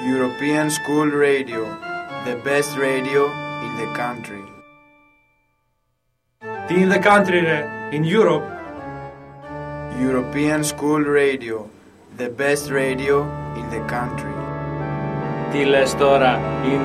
European School Radio, the best radio in the country. In the country, in Europe. European School Radio, the best radio in the country. Τι λες τώρα, in